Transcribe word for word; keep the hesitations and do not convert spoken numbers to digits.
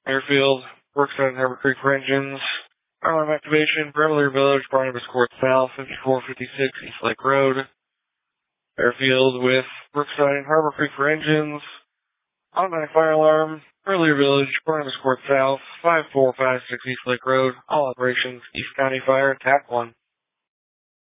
Airfield, Brookside and Harbor Creek for engines. Alarm activation, Beverly Village, Barnabas Court South, fifty-four fifty-six East Lake Road. Airfield with Brookside and Harbor Creek for engines. Automatic fire alarm, Beverly Village, Barnabas Court South, five four five six East Lake Road. All operations, East County Fire, T A C one.